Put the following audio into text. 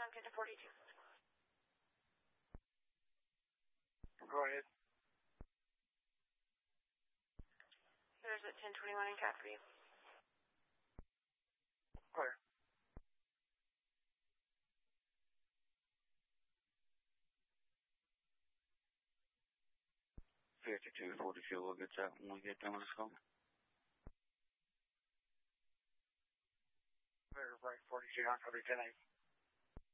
on 10 to 42. Go ahead. There's at 1021 in cat for you. Clear. $52.42, we'll get that when we get done with this call. Clear, right, 42, I'll cover 10-8.